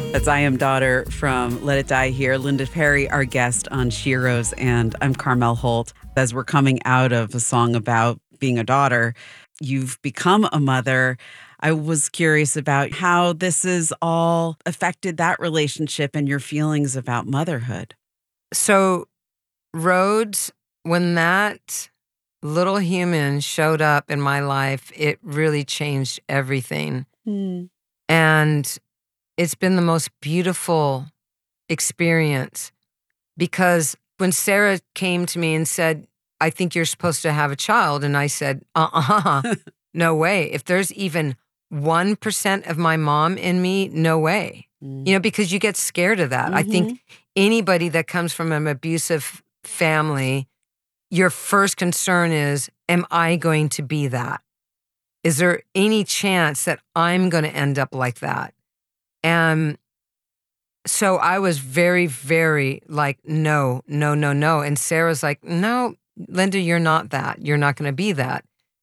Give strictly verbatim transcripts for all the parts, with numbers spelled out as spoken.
That's I Am Daughter from Let It Die Here. Linda Perry, our guest on Sheroes, and I'm Carmel Holt. As we're coming out of a song about being a daughter, you've become a mother. I was curious about how this has all affected that relationship and your feelings about motherhood. So, Rhodes, when that little human showed up in my life, it really changed everything. Mm. And it's been the most beautiful experience because when Sarah came to me and said, I think you're supposed to have a child. And I said, uh-uh, no way. If there's even one percent of my mom in me, no way. Mm. You know, because you get scared of that. Mm-hmm. I think anybody that comes from an abusive family, your first concern is, am I going to be that? Is there any chance that I'm going to end up like that? And so I was very, very like, no, no, no, no. And Sarah's like, no, Linda, you're not that. You're not going to be that.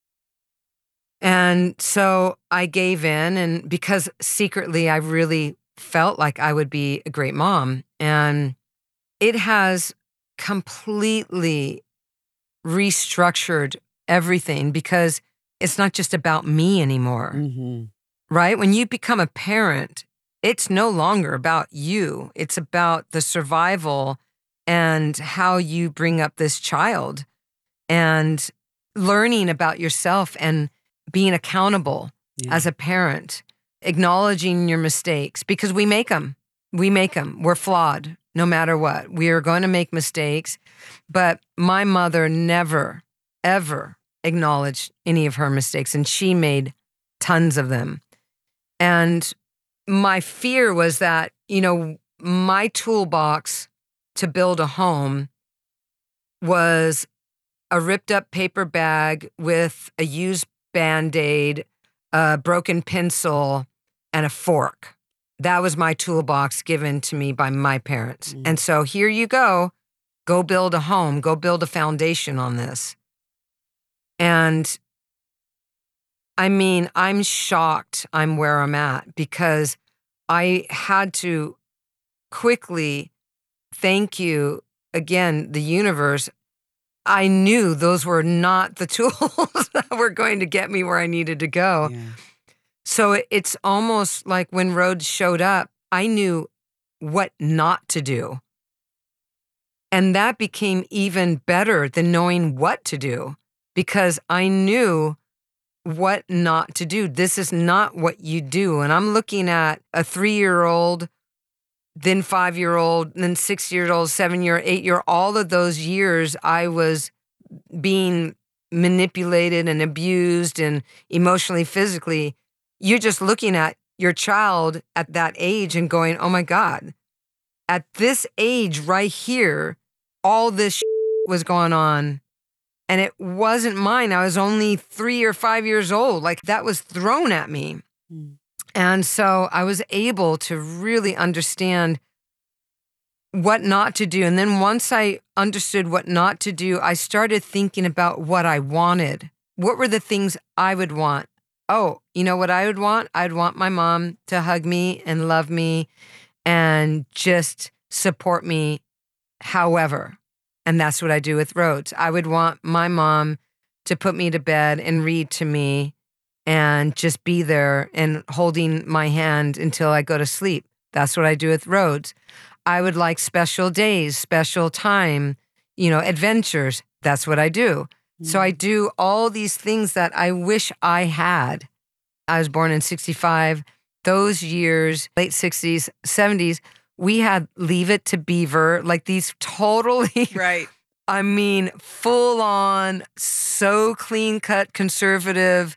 And so I gave in, and because secretly I really felt like I would be a great mom. And it has completely restructured everything because it's not just about me anymore, Mm-hmm. right? When you become a parent, it's no longer about you. It's about the survival and how you bring up this child and learning about yourself and being accountable Yeah. as a parent, acknowledging your mistakes because we make them. We make them. We're flawed no matter what. We are going to make mistakes. But my mother never, ever acknowledged any of her mistakes, and she made tons of them. And my fear was that, you know, my toolbox to build a home was a ripped up paper bag with a used Band-Aid, a broken pencil, and a fork. That was my toolbox given to me by my parents. Mm. And so here you go. Go build a home. Go build a foundation on this. And I mean, I'm shocked I'm where I'm at because I had to quickly thank you again, the universe. I knew those were not the tools that were going to get me where I needed to go. Yeah. So it's almost like when Rhodes showed up, I knew what not to do. And that became even better than knowing what to do because I knew what not to do. This is not what you do. And I'm looking at a three-year-old, then five-year-old, then six-year-old, seven-year, eight-year, all of those years I was being manipulated and abused and emotionally, physically. You're just looking at your child at that age and going, oh my God, at this age right here, all this was going on. And it wasn't mine. I was only three or five years old. Like that was thrown at me. Mm. And so I was able to really understand what not to do. And then once I understood what not to do, I started thinking about what I wanted. What were the things I would want? Oh, you know what I would want? I'd want my mom to hug me and love me and just support me however. And that's what I do with Rhodes. I would want my mom to put me to bed and read to me and just be there and holding my hand until I go to sleep. That's what I do with Rhodes. I would like special days, special time, you know, adventures. That's what I do. Mm. So I do all these things that I wish I had. I was born in sixty-five. Those years, late sixties, seventies, we had Leave It to Beaver, like these totally, Right. I mean, full on, so clean cut, conservative